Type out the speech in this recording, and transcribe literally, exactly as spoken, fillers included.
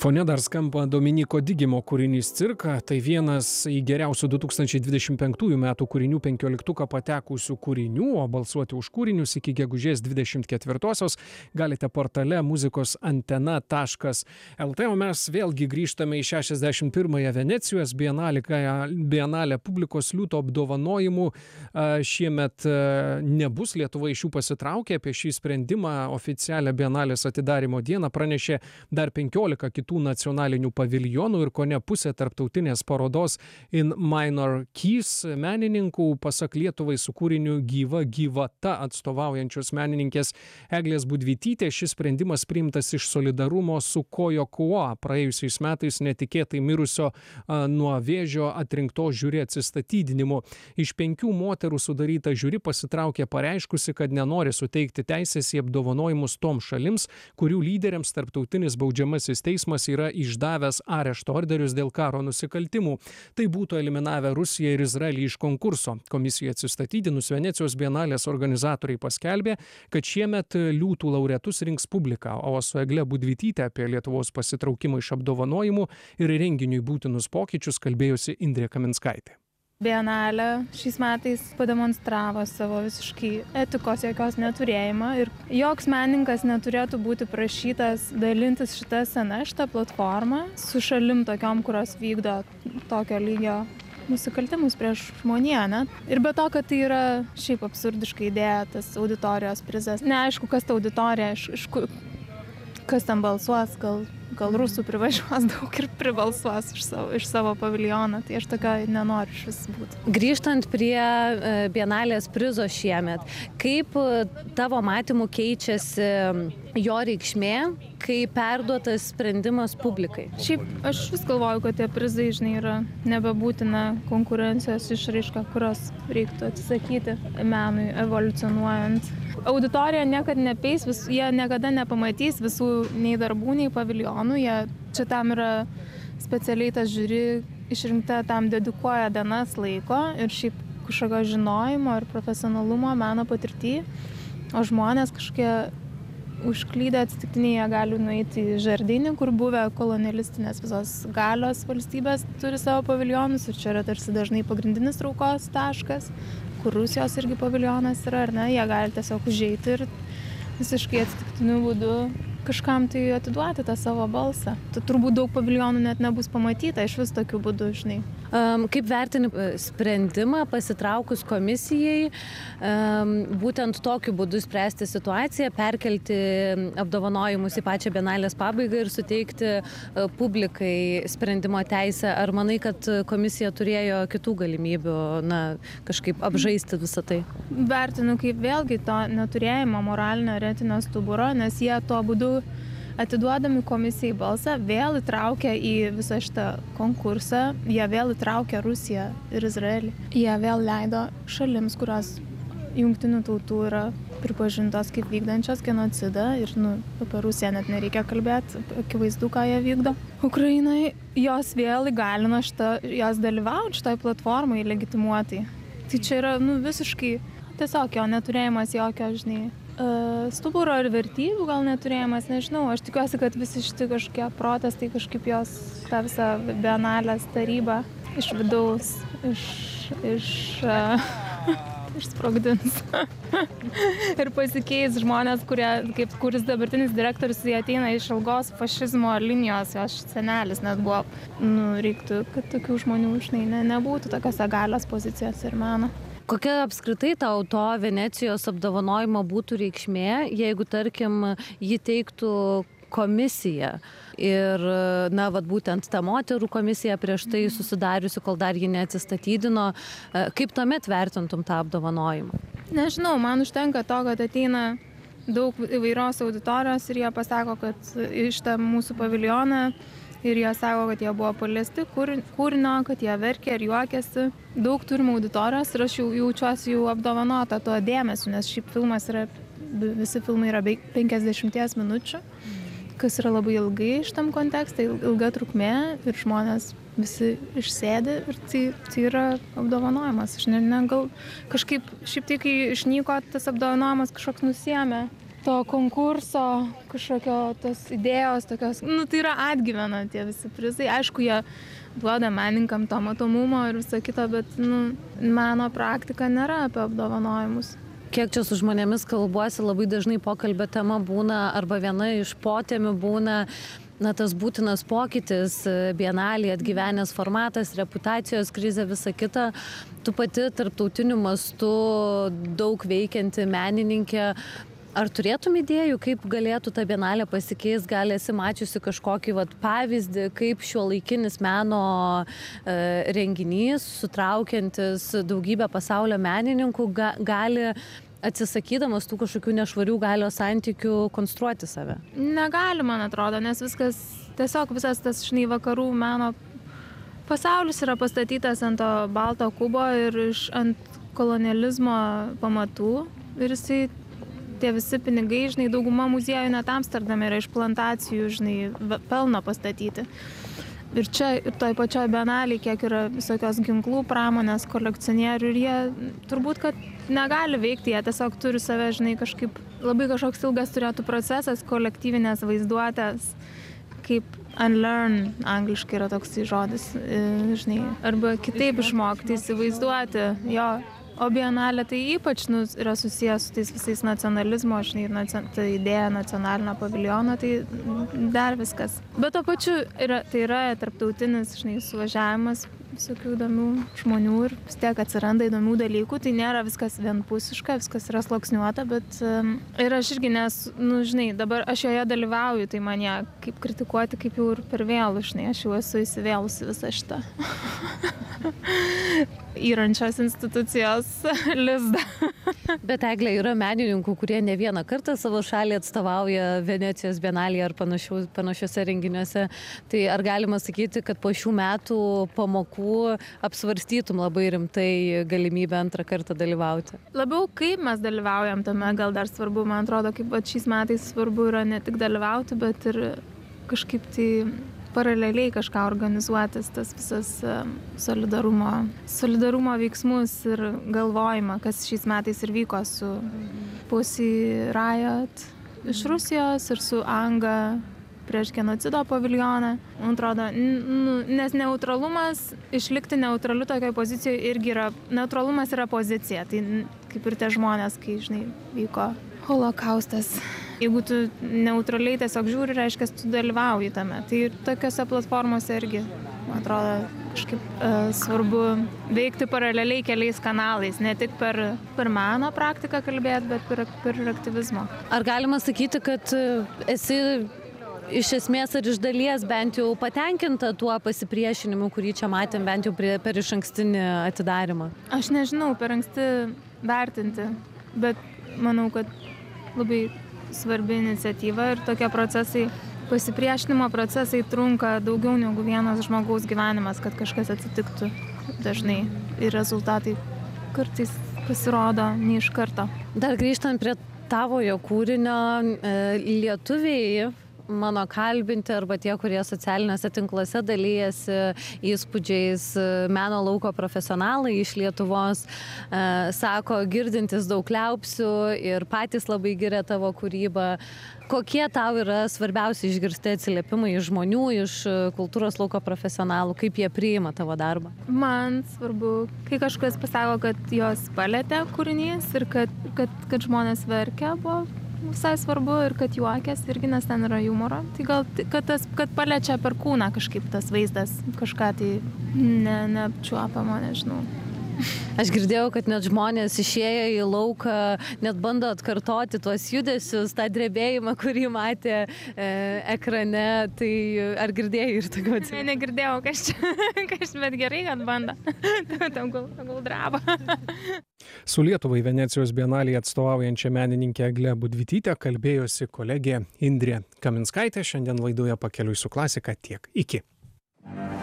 Fone dar skamba Dominiko Digimo kūrinys Cirka. Tai vienas į geriausių du tūkstančiai dvidešimt penktųjų metų kūrinių penkioliktuką patekusių kūrinių, o balsuoti už kūrinius iki gegužės dvidešimt ketvirtosios galite portale muzikos antena taškas el tė. O mes vėlgi grįžtame į šešiasdešimt pirmąją Venecijos bienalę, bienalę publikos liūto apdovanojimų. Šiemet nebus, Lietuva iš jų pasitraukė. Apie šį sprendimą oficialią bienalės atidarimo dieną pranešė dar penkiolika kitų nacionalinių paviljonų ir kone pusė tarptautinės parodos In Minor Keys menininkų, pasak Lietuvai su kūriniu Gyva gyvata atstovaujančios menininkės Eglės Budvytytės. Šis sprendimas priimtas iš solidarumo su Kojo Kuo, praėjusiais metais netikėtai mirusio a, nuo vėžio atrinkto žiūri atsistatydinimu. Iš penkių moterų sudaryta žiūri pasitraukė pareiškusi, kad nenori suteikti teisės į apdovanojimus toms šalims, kurių lyderiams tarptautinis baudžiamasis teismas yra išdavęs arešto orderius dėl karo nusikaltimų. Tai būtų eliminavę Rusiją ir Izraelį iš konkurso. Komisija atsistatydinus Venecijos bienalės organizatoriai paskelbė, kad šiemet liūtų laureatus rinks publika, o su Egle Budvytyte apie Lietuvos pasitraukimą iš apdovanojimų ir renginiui būtinus pokyčius kalbėjosi Indrė Kaminskaitė. Bienalė šiais metais pademonstravo savo visiškai etikos jokios neturėjimą ir joks menininkas neturėtų būti prašytas dalintis šitą sceną, šitą platformą su šalim tokiom, kurios vykdo tokio lygio nusikaltimus prieš žmoniją, ne? Ir be to, kad tai yra šiaip absurdiška idėja, tas auditorijos prizas. Neaišku, kas ta auditorija, iš, iš kur, kas ten balsuos, gal gal rusų privažiuos daug ir pribalsuos iš savo, iš savo paviljoną, tai aš tokio nenoriu iš vis būti. Grįžtant prie bienalės prizo šiemet, kaip tavo matymu keičiasi jo reikšmė, kai perduotas sprendimas publikai? Šiaip aš vis galvoju, kad tie prizai, žinai, yra nebebūtina konkurencijos išraiška, kurios reiktų atsisakyti menui evoliucionuojant. Auditorija niekada nepeis, vis, jie niekada nepamatys visų nei darbų, nei paviljonų. Jie čia tam yra specialiai tas žiūri išrinkta, tam dedikuoja dienas laiko ir šiaip kažkokio žinojimo ir profesionalumo meno patirtį. O žmonės kažkokie užklydę atsitiktiniai, jie gali nueiti į Žardinį, kur buvę kolonialistinės visos galios valstybės turi savo paviljonus ir čia yra tarsi dažnai pagrindinis traukos taškas, kur Rusijos irgi paviljonas yra, ar ne, jie gali tiesiog užeiti ir visiškai atsitiktiniu būdu kažkam tai atiduoti tą savo balsą. Tai turbūt daug paviljonų net nebus pamatyta iš vis tokių būdų, žinai. Um, kaip vertini sprendimą pasitraukus komisijai, um, būtent tokiu būdu spręsti situaciją, perkelti apdovanojimus į pačią bienalės pabaigą ir suteikti uh, publikai sprendimo teisę? Ar manai, kad komisija turėjo kitų galimybių, na, kažkaip apžaisti visą tai? Vertinu kaip vėlgi to neturėjimo moralinio ir etinio stuburo, nes jie tuo būdu atiduodami komisijai balsą vėl įtraukia į visą šitą konkursą, jie vėl įtraukia Rusiją ir Izraelį. Jie vėl leido šalims, kurios jungtinių tautų yra pripažintos kaip vykdančios genocidą ir nu, apie Rusiją net nereikia kalbėti, akivaizdu, ką jie vykdo. Ukrainai jos vėl įgalino šitą, jos dalyvauti šitoj platformai legitimuotai. Tai čia yra nu, visiškai tiesiog jo neturėjimas jokio, žinai, stuburo ir vertybių gal neturėjimas, nežinau. Aš tikiuosi, kad visi šitie kažkokie protestai kažkaip jos tą visą bienalės tarybą iš vidaus, iš, iš, uh, išsprogdins. Ir pasikeis žmonės, kurie, kaip kuris dabartinis direktorius, jie ateina iš ilgos fašizmo linijos, jos senelis net buvo, nu, reiktų, kad tokių žmonių žinai, ne, nebūtų tokiose galios pozicijose ir meno. Kokia apskritai tau to Venecijos apdovanojimo būtų reikšmė, jeigu, tarkim, jį teiktų komisija ir, na, vat būtent ta moterų komisija prieš tai susidariusi, kol dar ji neatsistatydino, kaip tuomet vertintum tą apdovanojimą? Nežinau, man užtenka to, kad ateina daug įvairios auditorijos ir jie pasako, kad iš tą mūsų paviljoną ir jie sako, kad jie buvo paliesti kūrinio, kad jie verkė ir juokėsi. Daug turim auditorijos ir aš jau jaučiuosi jau apdovanota tuo dėmesiu, nes šiaip filmas yra, visi filmai yra beveik penkiasdešimties minučių, kas yra labai ilgai šitam kontekste, ilga trukmė ir žmonės visi išsėdi ir tai, tai yra apdovanojimas. Aš ne, ne, gal kažkaip šiaip tai, kai išnyko tas apdovanojimas, kažkoks nusiėmė to konkurso, kažkokio tos idėjos, tokios, nu tai yra atgyvena tie visi prizai. Aišku, jie duoda menininkam to matomumo ir viso kito, bet nu, meno praktika nėra apie apdovanojimus. Kiek čia su žmonėmis kalbuosi, labai dažnai pokalbio tema būna, arba viena iš potemių būna, na, tas būtinas pokytis, bienalėje atgyvenęs formatas, reputacijos krizė, visa kita. Tu pati tarptautiniu mastu daug veikianti menininkė. Ar turėtum idėjų, kaip galėtų ta bienalė pasikeis? Gal esi mačiusi kažkokį vat, pavyzdį, kaip šiuolaikinis meno e, renginys, sutraukiantis daugybę pasaulio menininkų, ga, gali atsisakydamas tų kažkokių nešvarių galios santykių konstruoti save? Negali, man atrodo, nes viskas, tiesiog visas tas, žinai, vakarų meno pasaulis yra pastatytas ant to balto kubo ir iš ant kolonializmo pamatų. Ir jisai, tie visi pinigai, žinai, dauguma muziejų net Amsterdame yra iš plantacijų, žinai, pelno pastatyti. Ir čia, ir toj pačioj bienalėj, kiek yra visokios ginklų pramonės, kolekcionierių, ir jie turbūt, kad negali veikti, jie tiesiog turi save, žinai, kažkaip labai kažkoks ilgas turėtų procesas kolektyvinės vaizduotės, kaip unlearn, angliškai yra toks žodis, žinai, arba kitaip išmokti, įsivaizduoti, jo. O bienalė tai ypač nu, yra susijęs su tais visais nacionalizmo, žinai, nacion, ta idėja nacionalinio paviljono, tai dar viskas. Bet to pačiu yra, tai yra tarptautinis, žinai, suvažiavimas visokių įdomių žmonių ir vis tiek atsiranda įdomių dalykų, tai nėra viskas vienpusiška, viskas yra sluoksniuota, bet um, ir aš irgi nes, nu, žinai, dabar aš joje dalyvauju, tai man ją kaip kritikuoti, kaip jau ir per vėlų, žinai, aš jau esu įsivėlusi visą šitą įrančios institucijos lizdą. Bet Eglė, yra menininkų, kurie ne vieną kartą savo šalį atstovauja Venecijos bienalėje ar panašių, panašiuose renginiuose. Tai ar galima sakyti, kad po šių metų pamokų apsvarstytum labai rimtai galimybę antrą kartą dalyvauti? Labiau kaip mes dalyvaujam tame, gal dar svarbu, man atrodo, kaip šiais metais svarbu yra ne tik dalyvauti, bet ir kažkaip tai paraleliai kažką organizuotis, tas visas solidarumo, solidarumo veiksmus ir galvojimą, kas šiais metais ir vyko su Pussy Riot iš Rusijos ir su Anga prieš genocido paviljoną. Man atrodo, nu, nes neutralumas, išlikti neutraliu tokioje pozicijoje irgi yra, neutralumas yra pozicija, tai kaip ir tie žmonės, kai, žinai, vyko holokaustas. Jeigu tu neutraliai tiesiog žiūri, reiškia, tu dalyvauji tame. Tai tokiose platformose irgi, man atrodo, kažkaip e, svarbu veikti paraleliai keliais kanalais, ne tik per, per meno praktiką kalbėti, bet per, per aktyvizmo. Ar galima sakyti, kad esi iš esmės ar iš dalies bent jau patenkinta tuo pasipriešinimu, kurį čia matėm bent jau prie, per išankstinį atidarimą? Aš nežinau, per anksti vertinti, bet manau, kad labai svarbi iniciatyva ir tokie procesai, pasipriešinimo procesai trunka daugiau negu vienas žmogaus gyvenimas, kad kažkas atsitiktų dažnai ir rezultatai kartais pasirodo ne iš karto. Dar grįžtant prie tavojo kūrinio, lietuviai mano kalbinti arba tie, kurie socialiniuose tinkluose dalyjasi įspūdžiais, meno lauko profesionalai iš Lietuvos, e, sako, girdintis daug liaupsių ir patys labai giria tavo kūrybą. Kokie tau yra svarbiausi išgirsti atsiliepimai iš žmonių, iš kultūros lauko profesionalų, kaip jie priima tavo darbą? Man svarbu, kai kažkas pasako, kad jos palėtė kūrinys ir kad, kad, kad žmonės verkia, buvo visai svarbu ir kad juokės irgi, nes ten yra humoro. Tai gal, kad, tas, kad paliečia per kūną kažkaip tas vaizdas, kažką tai ne, neapčiuopamo, nežinau. Aš girdėjau, kad net žmonės išėję į lauką, net bando atkartoti tuos judesius, tą drebėjimą, kurį matė e, ekrane. Tai ar girdėjai ir tokių atsitikimų? Ne, negirdėjau, kas čia, kas, bet gerai, kad bando. Tegul, tegul draba. Su Lietuvai Venecijos bienalėje atstovaujančia menininkė Egle Budvytytė kalbėjosi kolegė Indrė Kaminskaitė. Šiandien laidoje Pakeliui su klasika tiek. Iki.